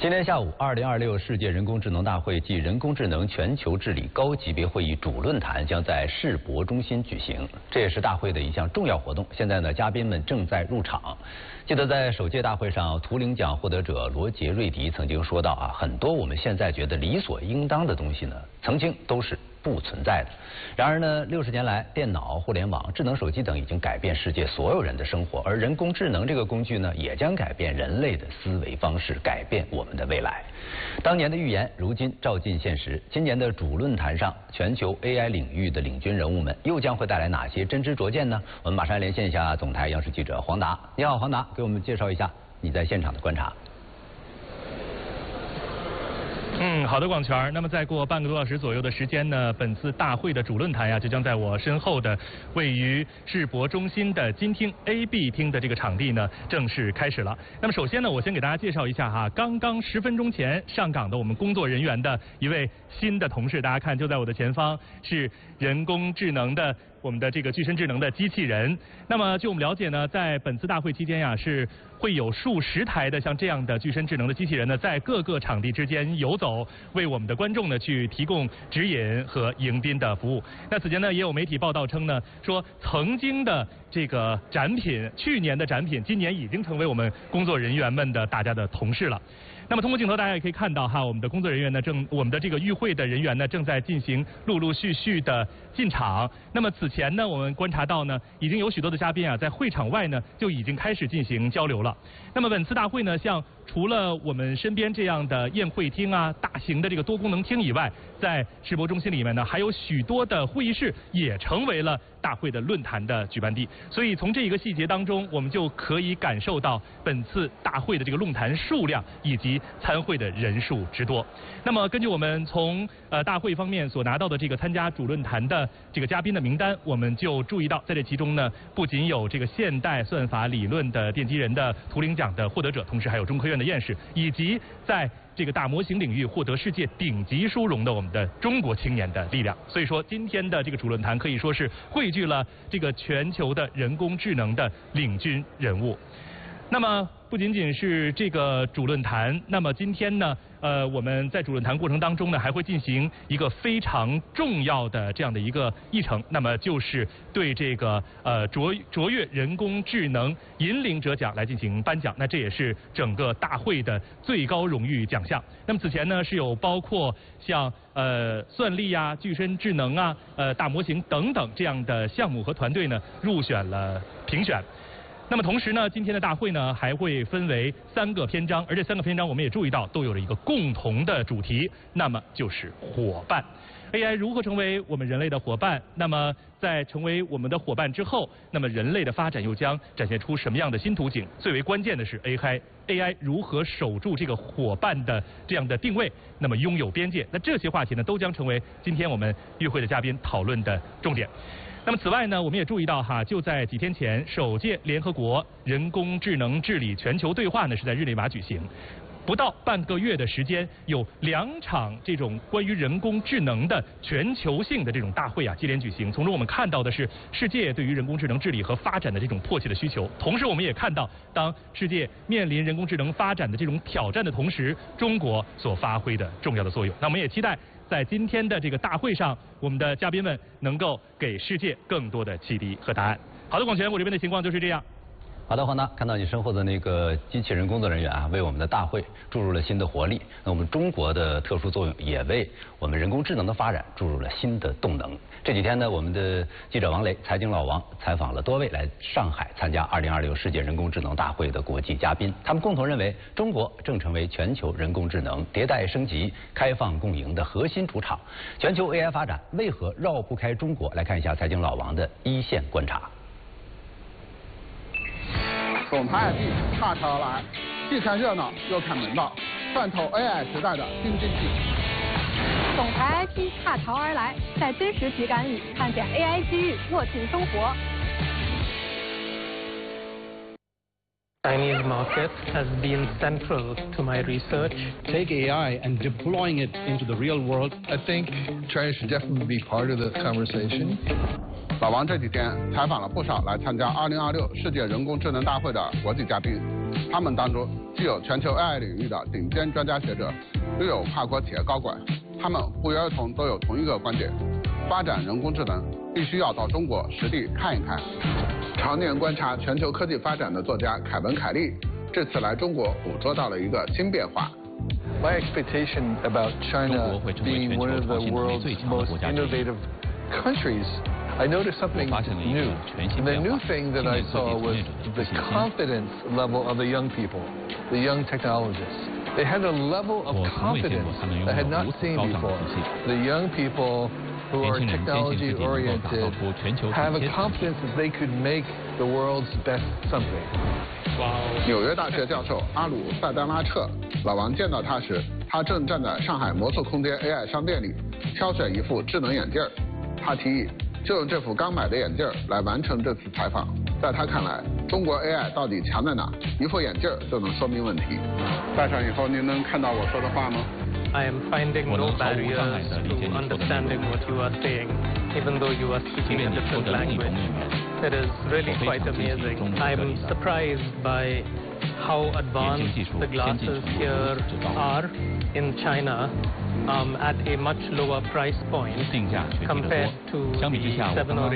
今天下午，2026世界人工智能大会暨人工智能全球治理高级别会议主论坛将在世博中心举行，这也是大会的一项重要活动。现在呢，嘉宾们正在入场。记得在首届大会上，图灵奖获得者罗杰·瑞迪曾经说到很多我们现在觉得理所应当的东西呢，曾经都是不存在的。然而呢，60年来，电脑、互联网、智能手机等已经改变世界所有人的生活，而人工智能这个工具呢，也将改变人类的思维方式，改变我们的未来。当年的预言，如今照进现实。今年的主论坛上，全球 AI 领域的领军人物们又将会带来哪些真知灼见呢？我们马上连线一下总台央视记者黄达。你好，黄达，给我们介绍一下你在现场的观察。 好的，广泉。那么再过半个多小时左右的时间呢，本次大会的主论坛就将在我身后的位于世博中心的金厅 AB 厅的这个场地呢正式开始了。那么首先呢，我先给大家介绍一下刚刚10分钟前上岗的我们工作人员的一位新的同事，大家看就在我的前方，是人工智能的我们的这个具身智能的机器人。那么据我们了解呢，在本次大会期间是会有数十台的像这样的具身智能的机器人呢，在各个场地之间游走，为我们的观众呢去提供指引和迎宾的服务。那此前呢，也有媒体报道称呢，说曾经的这个展品，去年的展品，今年已经成为我们工作人员们的大家的同事了。那么通过镜头，大家也可以看到我们的工作人员呢我们的这个与会的人员呢正在进行陆陆续续的进场。那么此前呢，我们观察到呢，已经有许多的嘉宾在会场外呢就已经开始进行交流了。那么本次大会呢，像除了我们身边这样的宴会厅大型的这个多功能厅以外，在世博中心里面呢，还有许多的会议室也成为了大会的论坛的举办地。所以从这一个细节当中，我们就可以感受到本次大会的这个论坛数量以及参会的人数之多。那么根据我们从大会方面所拿到的这个参加主论坛的这个嘉宾的名单，我们就注意到，在这其中呢，不仅有这个现代算法理论的奠基人的图灵奖的获得者，同时还有中科院的院士，以及在这个大模型领域获得世界顶级殊荣的我们的中国青年的力量。所以说，今天的这个主论坛可以说是汇聚了这个全球的人工智能的领军人物。那么不仅仅是这个主论坛，那么今天呢，我们在主论坛过程当中呢，还会进行一个非常重要的这样的一个议程，那么就是对这个卓越人工智能引领者奖来进行颁奖。那这也是整个大会的最高荣誉奖项。那么此前呢，是有包括像算力具身智能大模型等等这样的项目和团队呢入选了评选。那么同时呢，今天的大会呢还会分为3个篇章，而这3个篇章我们也注意到都有了一个共同的主题，那么就是伙伴。AI 如何成为我们人类的伙伴？那么在成为我们的伙伴之后，那么人类的发展又将展现出什么样的新图景？最为关键的是 AI 如何守住这个伙伴的这样的定位，那么拥有边界。那这些话题呢，都将成为今天我们与会的嘉宾讨论的重点。那么此外呢，我们也注意到就在几天前，首届联合国人工智能治理全球对话呢是在日内瓦举行。不到半个月的时间，有2场这种关于人工智能的全球性的这种大会接连举行。从中我们看到的是世界对于人工智能治理和发展的这种迫切的需求，同时我们也看到，当世界面临人工智能发展的这种挑战的同时，中国所发挥的重要的作用。那我们也期待在今天的这个大会上，我们的嘉宾们能够给世界更多的启迪和答案。好的，广泉，我这边的情况就是这样。 好的，黄达，看到你身后的那个机器人工作人员为我们的大会注入了新的活力。那我们中国的特殊作用也为我们人工智能的发展注入了新的动能。这几天呢，我们的记者王雷、财经老王采访了多位来上海参加2026世界人工智能大会的国际嘉宾，他们共同认为，中国正成为全球人工智能迭代升级、开放共赢的核心主场。全球 AI 发展为何绕不开中国？来看一下财经老王的一线观察。 总台 IP 踏潮而来，既看热闹又看门道，探透 AI 时代的新经济。 总台 IP 踏潮而来，在真实体感里看见 AI 机遇握进生活。 Chinese market has been central to my research. Take AI and deploying it into the real world. I think China should definitely be part of the conversation. 老王这几天采访了不少来参加2026世界人工智能大会的国际嘉宾，他们当中具有全球 AI 领域的顶尖专家学者，又有跨国企业高管，他们不约而同都有同一个观点：发展人工智能必须要到中国实地看一看。常年观察全球科技发展的作家凯文·凯利，这次来中国捕捉到了一个新变化。 My expectation about China being one of the world's most innovative countries, I noticed something new. The new thing that I saw was the confidence level of the young people, the young technologists. They had a level of confidence I had not seen before. The young people who are technology oriented have a confidence that they could make the world's best something. 纽约大学教授阿鲁塞丹拉彻，老王见到他时，他正站在上海魔术空间 AI 商店里挑选一副智能眼镜。他提议就用这副刚买的眼镜来完成这次采访。在他看来，中国 AI 到底强在哪？一副眼镜就能说明问题。戴上以后，您能看到我说的话吗？ I am finding no barriers to understanding what you are saying, even though you are speaking a different language. It is really quite amazing. I'm surprised by how advanced the glasses here are in China at a much lower price point compared to the $700 or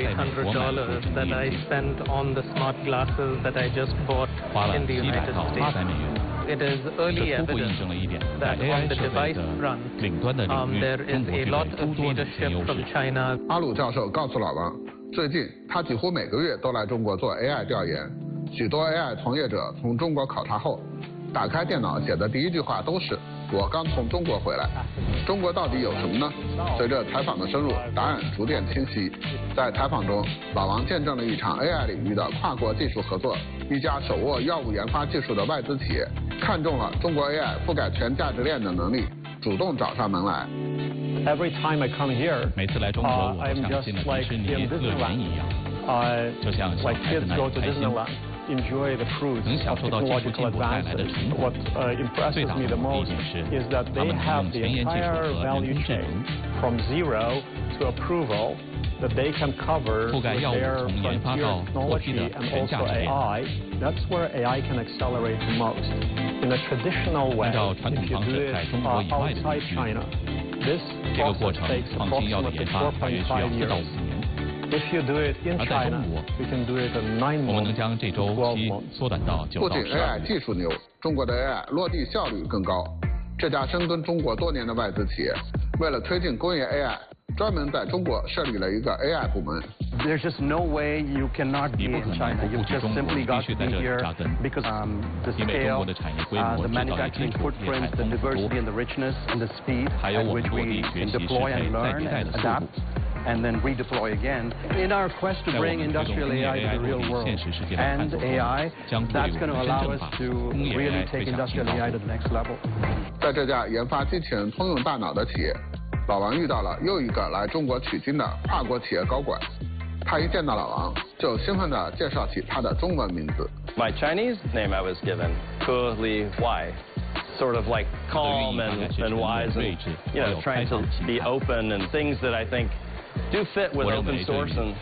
$800 that I spent on the smart glasses that I just bought in the United States. It is early evidence that on the device front, there is a lot of leadership from China. 阿鲁教授告诉老王，最近他几乎每个月都来中国做 AI 调研。许多 AI 从业者从中国考察后，打开电脑写的第一句话都是“我刚从中国回来”。中国到底有什么呢？随着采访的深入，答案逐渐清晰。在采访中，老王见证了一场 AI 领域的跨国技术合作。一家手握药物研发技术的外资企业看中了中国 AI 覆盖全价值链的能力，主动找上门来。 Every time I come here, 每次来中国，我都像进了迪士尼乐园一样，就像小孩子那样开心。 enjoy the fruits 能享受到技术进步带来的成果。最大的一点是，他们能用前沿技术和人工智能 from zero to approval that they can cover 覆盖药物从研发到获批的全价值链。 That's where AI can accelerate the most. In a traditional way, 按照传统方式，在中国以外的地区，这个过程创新药的研发大约需要4到5年。 If you do it in China, you can do it in 9 months. 我们能将这周期缩短到9到12。不仅 AI 技术牛，中国的 AI 落地效率更高。这家深耕中国多年的外资企业，为了推进工业 AI， 专门在中国设立了一个 AI 部门。 There's just no way you cannot be in China. You've just simply got to be here because the scale, the manufacturing footprint, the diversity and the richness and the speed at which we can deploy and learn and adapt. And then redeploy again. In our quest to bring industrial AI to the real world and AI, that's going to allow us to really take industrial AI to the next level. 在这家研发机器人通用大脑的企业，老王遇到了又一个来中国取经的跨国企业高管。他一见到老王，就兴奋地介绍起他的中文名字。 My Chinese name I was given, Ke Li Wai. Sort of like calm and wise and, you know, trying to be open and things that I think do fit with open source and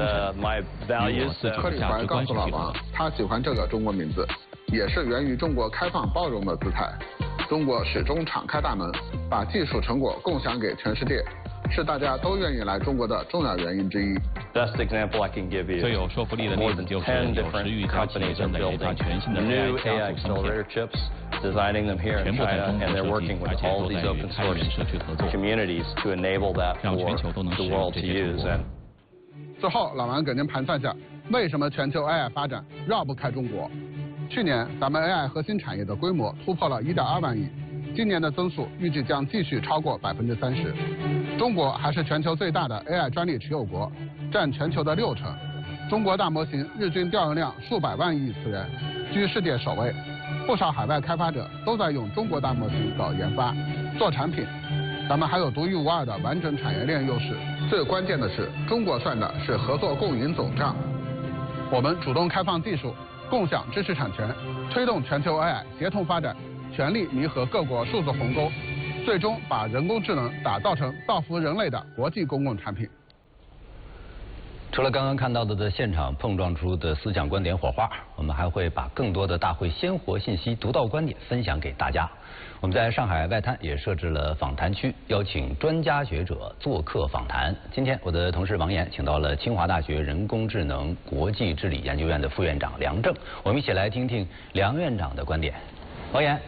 my values. 克里怀告诉老王，他喜欢这个中国名字，也是源于中国开放包容的姿态。中国始终敞开大门，把技术成果共享给全世界，是大家都愿意来中国的重要原因之一。 Best example I can give you. 最有说服力的例子就是有10余家企业正在研发全新的 new AI accelerator chips, designing them here in China, and they're working with all these open source communities to enable that for the world to use. 最后，老王给您盘算一下，为什么全球 AI 发展绕不开中国？去年咱们 AI 核心产业的规模突破了1.2万亿，今年的增速预计将继续超过30%。中国还是全球最大的 AI 专利持有国，占全球的60%。中国大模型日均调用量数百万亿次元，居世界首位。不少海外开发者都在用中国大模型搞研发、做产品。咱们还有独一无二的完整产业链优势。最关键的是，中国算的是合作共赢总账。我们主动开放技术，共享知识产权，推动全球 AI 协同发展，全力弥合各国数字鸿沟，最终把人工智能打造成造福人类的国际公共产品。 最后说服力的例子就是他们能用前沿技术和人工智能全面开放全新的 AI 加速系统。全部的动作设计还且都在于开源社区合作。让全球都能学习，而且都在开源社区合作。 除了刚刚看到的现场碰撞出的思想观点火花，我们还会把更多的大会鲜活信息、独到观点分享给大家。我们在上海外滩也设置了访谈区，邀请专家学者做客访谈。今天我的同事王岩请到了清华大学人工智能国际治理研究院的副院长梁正，我们一起来听听梁院长的观点。王岩。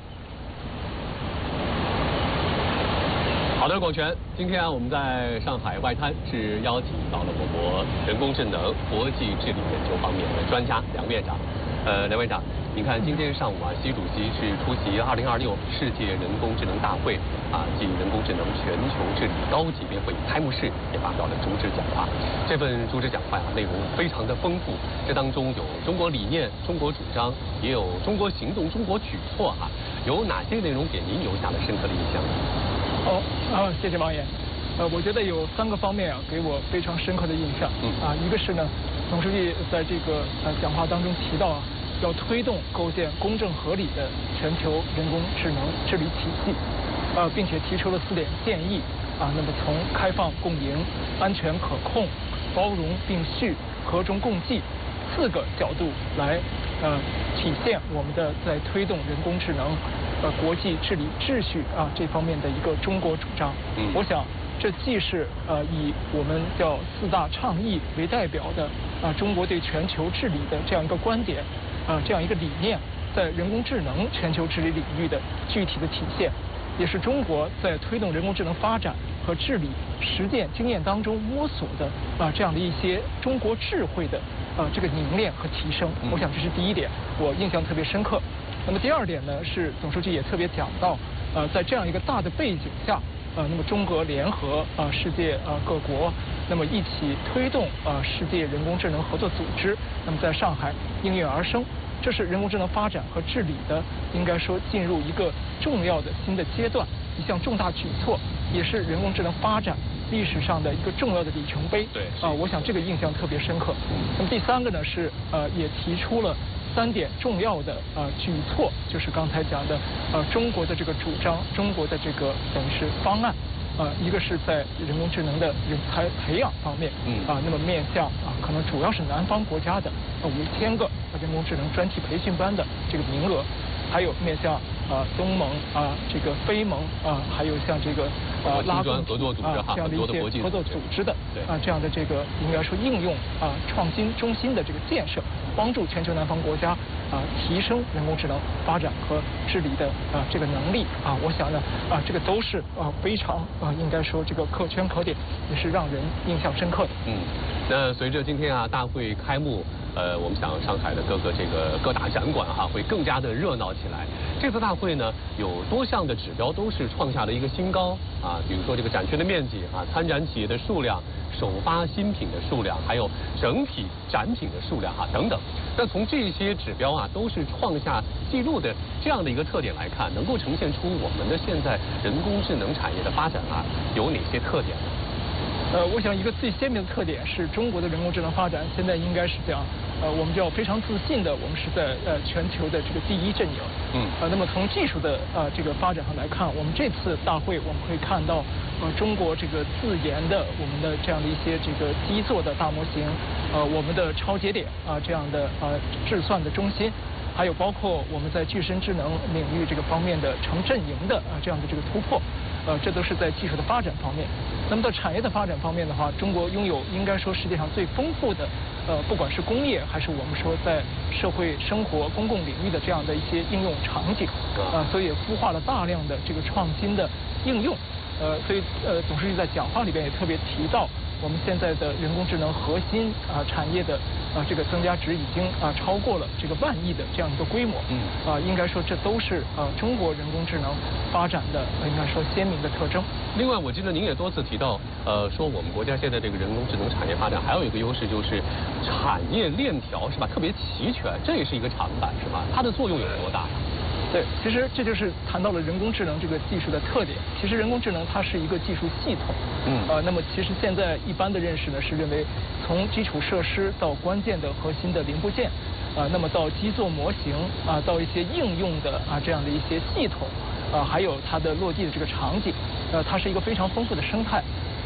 好的，广泉，今天我们在上海外滩是邀请到了我国人工智能国际治理研究方面的专家梁院长。梁院长，您看今天上午习主席是出席2026世界人工智能大会暨人工智能全球治理高级别会议开幕式也发表了主旨讲话。这份主旨讲话内容非常的丰富，这当中有中国理念、中国主张，也有中国行动、中国举措有哪些内容给您留下了深刻的印象？ 谢谢王岩。我觉得有3个方面给我非常深刻的印象。一个是呢，总书记在这个讲话当中提到要推动构建公正合理的全球人工智能治理体系，并且提出了4点建议那么从开放共赢、安全可控、包容并蓄、和衷共济4个角度来体现我们的在推动人工智能国际治理秩序这方面的一个中国主张。我想这既是以我们叫4大倡议为代表的中国对全球治理的这样一个观点这样一个理念，在人工智能全球治理领域的具体的体现，也是中国在推动人工智能发展和治理实践经验当中摸索的这样的一些中国智慧的这个凝练和提升。我想这是第一点，我印象特别深刻。那么第2点呢，是总书记也特别讲到在这样一个大的背景下那么中俄联合世界各国，那么一起推动世界人工智能合作组织，那么在上海应运而生。这是人工智能发展和治理的，应该说进入一个重要的新的阶段，一项重大举措，也是人工智能发展历史上的一个重要的里程碑。 对， 我想这个印象特别深刻。那么第3个呢是也提出了3点重要的举措，就是刚才讲的中国的这个主张，中国的这个等于是方案。一个是在人工智能的人才培养方面，那么面向可能主要是南方国家的5000个人工智能专题培训班的这个名额，还有面向东盟这个非盟还有像这个拉共合作组织这样的一些合作组织的这样的这个应该说应用创新中心的这个建设，帮助全球南方国家提升人工智能发展和治理的这个能力我想呢这个都是非常应该说这个可圈可点，也是让人印象深刻的。 那随着今天大会开幕，我们想上海的各大展馆会更加的热闹起来。这次大会呢有多项的指标都是创下了一个新高比如说这个展区的面积参展企业的数量、首发新品的数量，还有整体展品的数量等等。那从这些指标都是创下纪录的这样的一个特点来看，能够呈现出我们的现在人工智能产业的发展有哪些特点呢？ 我想一个最鲜明的特点是中国的人工智能发展现在应该是讲我们叫非常自信的，我们是在全球的这个第一阵营。那么从技术的这个发展上来看，我们这次大会我们会看到中国这个自研的我们的这样的一些这个基座的大模型，我们的超节点这样的智算的中心，还有包括我们在具身智能领域这个方面的成阵营的这样的这个突破，这都是在技术的发展方面。那么在产业的发展方面的话，中国拥有应该说世界上最丰富的不管是工业还是我们说在社会生活公共领域的这样的一些应用场景所以也孵化了大量的这个创新的应用。所以总书记在讲话里边也特别提到，我们现在的人工智能核心产业的这个增加值已经超过了这个1万亿的这样一个规模。应该说这都是中国人工智能发展的应该说鲜明的特征。 另外，我记得您也多次提到，说我们国家现在这个人工智能产业发展还有一个优势就是产业链条是吧，特别齐全，这也是一个长板是吧？它的作用有多大？ 对，其实这就是谈到了人工智能这个技术的特点。其实人工智能它是一个技术系统。那么其实现在一般的认识呢是认为，从基础设施到关键的核心的零部件，那么到基座模型到一些应用的这样的一些系统，还有它的落地的这个场景，它是一个非常丰富的生态。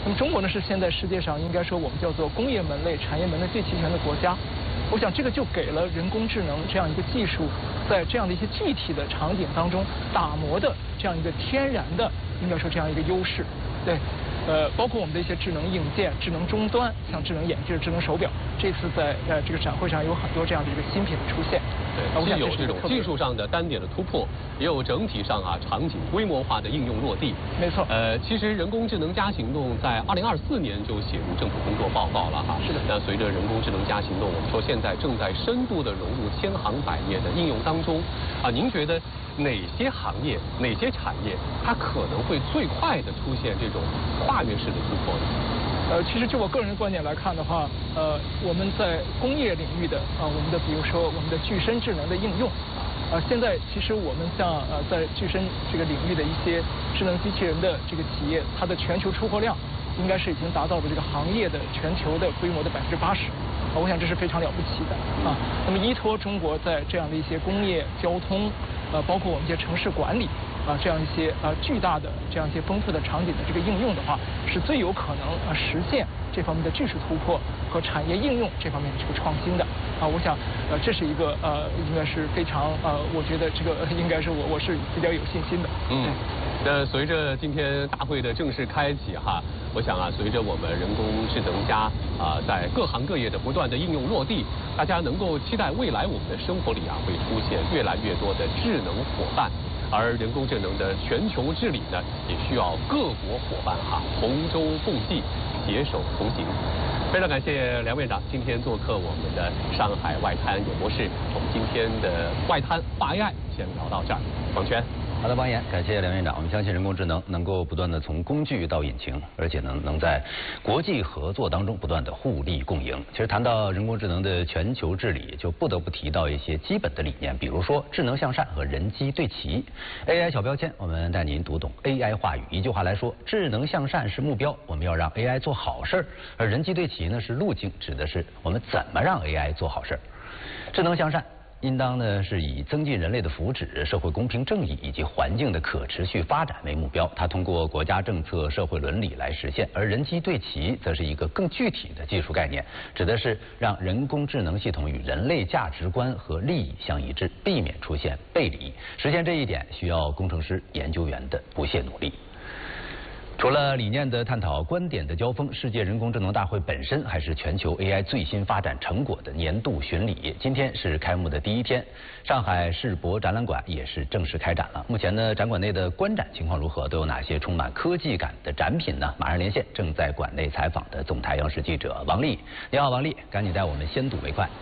那么中国呢是现在世界上应该说我们叫做工业门类、产业门类最齐全的国家。我想这个就给了人工智能这样一个技术，在这样的一些具体的场景当中打磨的这样一个天然的，应该说这样一个优势。对，包括我们的一些智能硬件、智能终端，像智能眼镜、智能手表，这次在这个展会上有很多这样的一个新品的出现。 对，既有这种技术上的单点的突破，也有整体上场景规模化的应用落地。 没错。 其实人工智能加行动在2024年就写入政府工作报告了哈。 是的。 那随着人工智能加行动，我们说现在正在深度的融入千行百业的应用当中。您觉得哪些行业、哪些产业它可能会最快的出现这种跨越式的突破呢？ 其实就我个人的观点来看的话，我们在工业领域的我们的比如说我们的具身智能的应用，现在其实我们像在具身这个领域的一些智能机器人的这个企业，它的全球出货量应该是已经达到了这个行业的全球的规模的80%。我想这是非常了不起的啊。那么依托中国在这样的一些工业、交通，包括我们一些城市管理这样一些巨大的这样一些丰富的场景的这个应用的话，是最有可能实现这方面的技术突破和产业应用这方面的这个创新的我想这是一个应该是非常我觉得这个应该是我是比较有信心的。 那随着今天大会的正式开启我想随着我们人工智能加在各行各业的不断的应用落地，大家能够期待未来我们的生活里会出现越来越多的智能伙伴，而人工智能的全球治理呢，也需要各国伙伴同舟共济，携手同行。非常感谢梁院长今天做客我们的上海外滩演播室，我们今天的外滩话 AI 先聊到这儿，王权。 好的，王岩，感谢梁院长。我们相信人工智能能够不断的从工具到引擎，而且能在国际合作当中不断的互利共赢。其实谈到人工智能的全球治理，就不得不提到一些基本的理念，比如说智能向善和人机对齐。AI 小标签，我们带您读懂 AI 话语。一句话来说，智能向善是目标，我们要让 AI 做好事儿；而人机对齐呢是路径，指的是我们怎么让 AI 做好事儿。智能向善应当呢是以增进人类的福祉、社会公平正义以及环境的可持续发展为目标，它通过国家政策、社会伦理来实现。而人机对齐则是一个更具体的技术概念，指的是让人工智能系统与人类价值观和利益相一致，避免出现背离。实现这一点需要工程师、研究员的不懈努力。除了理念的探讨、观点的交锋，世界人工智能大会本身还是全球 AI 最新发展成果的年度巡礼。今天是开幕的第一天，上海世博展览馆也是正式开展了。目前呢，展馆内的观展情况如何？都有哪些充满科技感的展品呢？马上连线正在馆内采访的总台央视记者王丽。你好，王丽，赶紧带我们先睹为快。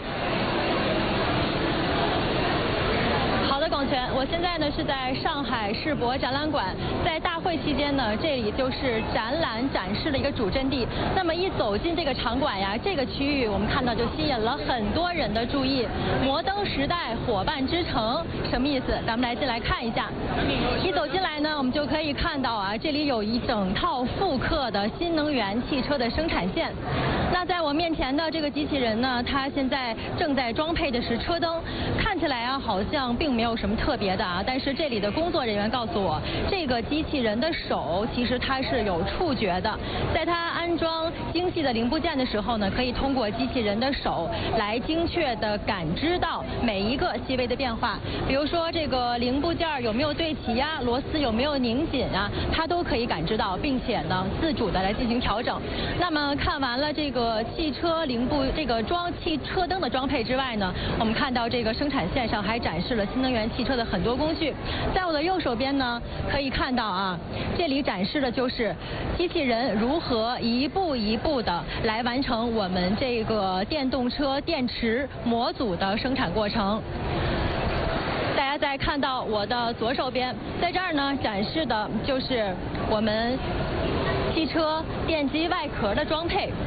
广泉，我现在呢是在上海世博展览馆，在大会期间呢，这里就是展览展示的一个主阵地。那么一走进这个场馆呀，这个区域我们看到就吸引了很多人的注意。摩登时代伙伴之城什么意思？咱们来进来看一下。一走进来呢，我们就可以看到这里有一整套复刻的新能源汽车的生产线。那在我面前的这个机器人呢，它现在正在装配的是车灯，看起来好像并没有什么特别的但是这里的工作人员告诉我，这个机器人的手其实它是有触觉的，在它安装精细的零部件的时候呢，可以通过机器人的手来精确的感知到每一个细微的变化，比如说这个零部件有没有对齐螺丝有没有拧紧它都可以感知到，并且呢自主的来进行调整。那么看完了这个汽车零部这个汽车灯的装配之外呢，我们看到这个生产线上还展示了新能源汽车的很多工序。在我的右手边呢，可以看到这里展示的就是机器人如何一步一步的来完成我们这个电动车电池模组的生产过程。大家再看到我的左手边，在这儿呢展示的就是我们汽车电机外壳的装配。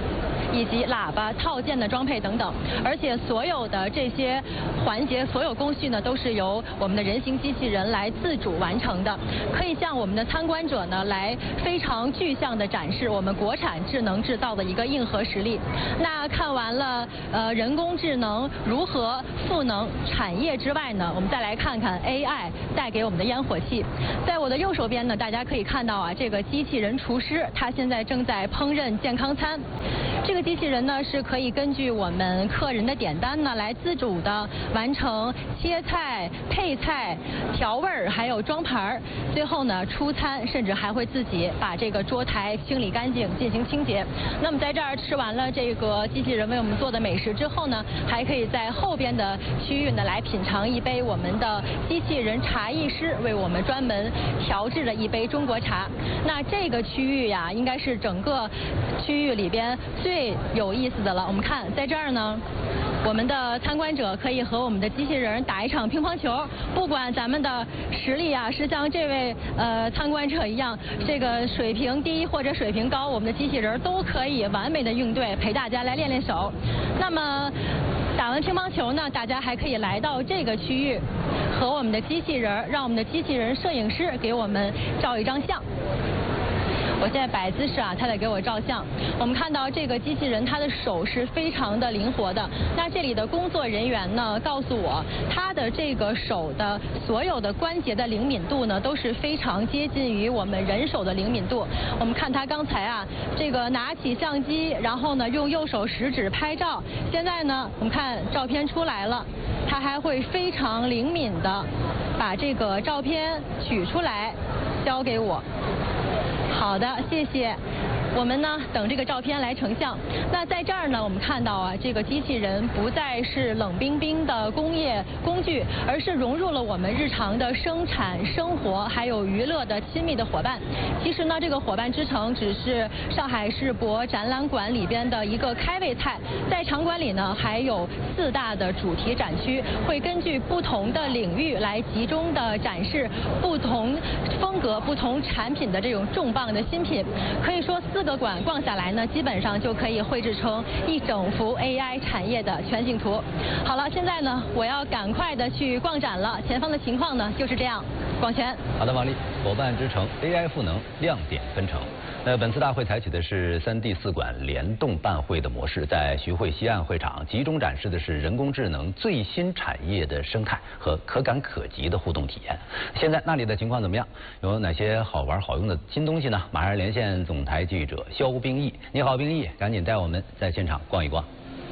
以及喇叭、套件的装配等等。而且所有的这些环节、所有工序呢，都是由我们的人形机器人来自主完成的，可以向我们的参观者呢来非常具象的展示我们国产智能制造的一个硬核实力。那看完了人工智能如何赋能产业之外呢，我们再来看看 AI 带给我们的烟火气。在我的右手边呢，大家可以看到啊，这个机器人厨师，他现在正在烹饪健康餐。这个机器人呢是可以根据我们客人的点单呢来自主的完成切菜、配菜、调味儿，还有装盘，最后呢出餐，甚至还会自己把这个桌台清理干净进行清洁。那么在这儿吃完了这个机器人为我们做的美食之后呢，还可以在后边的区域呢来品尝一杯我们的机器人茶艺师为我们专门调制的一杯中国茶。那这个区域呀，应该是整个区域里边最有意思的了。我们看在这儿呢，我们的参观者可以和我们的机器人打一场乒乓球，不管咱们的实力啊是像这位参观者一样，这个水平低或者水平高，我们的机器人都可以完美的应对，陪大家来练练手。那么打完乒乓球呢，大家还可以来到这个区域，和我们的机器人，让我们的机器人摄影师给我们照一张相。我现在摆姿势啊，他在给我照相。我们看到这个机器人，它的手是非常的灵活的。那这里的工作人员呢，告诉我，它的这个手的所有的关节的灵敏度呢，都是非常接近于我们人手的灵敏度。我们看他刚才啊，这个拿起相机，然后呢用右手食指拍照。现在呢，我们看照片出来了，他还会非常灵敏的把这个照片取出来，交给我。好的，谢谢。我们呢等这个照片来成像。那在这儿呢，我们看到啊，这个机器人不再是冷冰冰的工业工具，而是融入了我们日常的生产、生活还有娱乐的亲密的伙伴。其实呢，这个伙伴之城只是上海世博展览馆里边的一个开胃菜，在场馆里呢还有4大的主题展区，会根据不同的领域来集中的展示不同风格、不同产品的这种重磅的新品。可以说4个馆逛下来呢，基本上就可以绘制成一整幅 AI 产业的全景图。好了，现在呢，我要赶快的去逛展了。前方的情况呢就是这样，广泉。 好的，王丽，伙伴之城 AI 赋能亮点纷呈。本次大会采取的是3D4馆联动办会的模式，在徐汇西岸会场集中展示的是人工智能最新产业的生态和可感可及的互动体验。现在那里的情况怎么样？有哪些好玩好用的新东西呢？马上连线总台记者肖冰毅。你好，冰毅，赶紧带我们在现场逛一逛。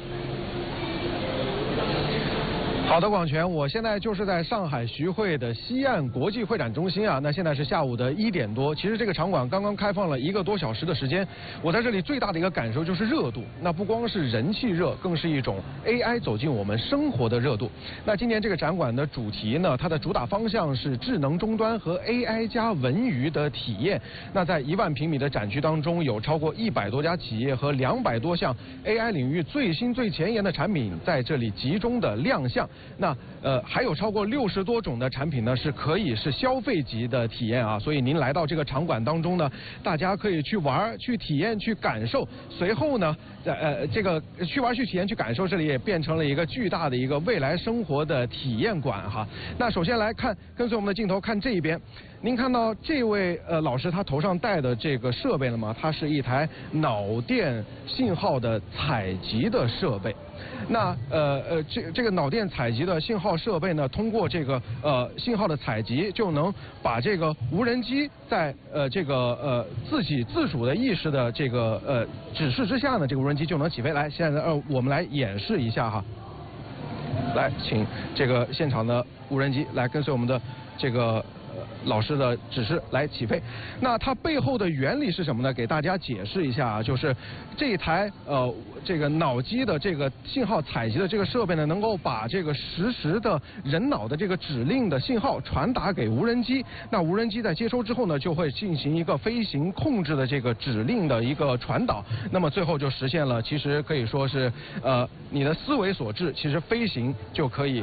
好的，广泉，我现在就是在上海徐汇的西岸国际会展中心啊。那现在是下午的1点多，其实这个场馆刚刚开放了1个多小时的时间。我在这里最大的一个感受就是热度，那不光是人气热，更是一种 AI 走进我们生活的热度。那今年这个展馆的主题呢，它的主打方向是智能终端和 AI 加文娱的体验。那在1万平米的展区当中，有超过100多家企业和200多项 AI 领域最新最前沿的产品在这里集中的亮相。那还有超过60多种的产品呢，是可以是消费级的体验啊。所以您来到这个场馆当中呢，大家可以去玩、去体验、去感受。随后呢，这个去玩、去体验、去感受，这里也变成了一个巨大的一个未来生活的体验馆哈。那首先来看，跟随我们的镜头看这一边，您看到这位老师他头上戴的这个设备了吗？它是一台脑电信号的采集的设备。那这个脑电采集的信号设备呢，通过这个信号的采集，就能把这个无人机在这个自己自主的意识的这个指示之下呢，这个无人机就能起飞。来，现在我们来演示一下哈。来，请这个现场的无人机来跟随我们的这个老师的指示来起飞。那它背后的原理是什么呢？给大家解释一下啊，就是这一台这个脑机的这个信号采集的这个设备呢，能够把这个实时的人脑的这个指令的信号传达给无人机。那无人机在接收之后呢，就会进行一个飞行控制的这个指令的一个传导。那么最后就实现了，其实可以说是你的思维所致，其实飞行就可以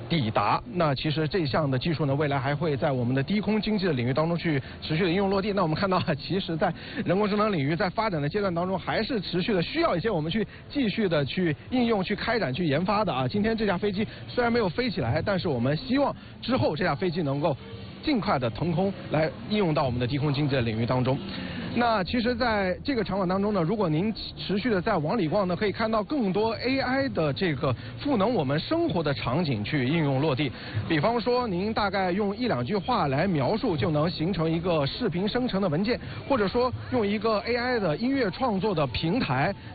抵达。那其实这项的技术呢，未来还会在我们的低空经济的领域当中去持续的应用落地。那我们看到，其实在人工智能领域在发展的阶段当中，还是持续的需要一些我们去继续的去应用、去开展、去研发的啊。今天这架飞机虽然没有飞起来，但是我们希望之后这架飞机能够尽快的腾空，来应用到我们的低空经济的领域当中。那其实在这个场馆当中呢，如果您持续的在往里逛呢，可以看到更多 AI 的这个赋能我们生活的场景去应用落地。比方说，您大概用1、2句话来描述，就能形成一个视频生成的文件，或者说用一个 AI 的音乐创作的平台。